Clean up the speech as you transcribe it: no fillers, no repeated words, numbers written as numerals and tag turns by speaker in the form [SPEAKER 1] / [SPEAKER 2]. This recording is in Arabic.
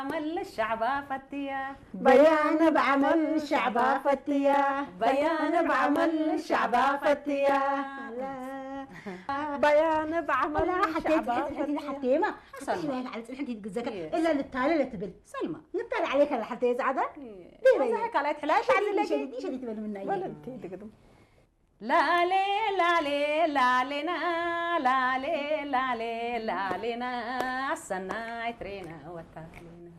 [SPEAKER 1] عمل الشعب فتية
[SPEAKER 2] بيان بعمل الشعب فتية
[SPEAKER 1] بيان بعمل الشعب فتية
[SPEAKER 2] بيان بعمل
[SPEAKER 3] لا
[SPEAKER 2] الشعب
[SPEAKER 3] حتى حتى ما
[SPEAKER 1] سلمى.
[SPEAKER 3] على حتى تتذكر الا للتالي لا تبل
[SPEAKER 1] سلمى
[SPEAKER 3] نطلع عليك حتى يزعدك
[SPEAKER 1] هذا هيك على حلاش عدل
[SPEAKER 3] شديد شديد تبل منا
[SPEAKER 2] بلنتي تقدم
[SPEAKER 1] لا لي لا لي لا لنا لا لي لا لي لا لنا السنة عترينا وتالينا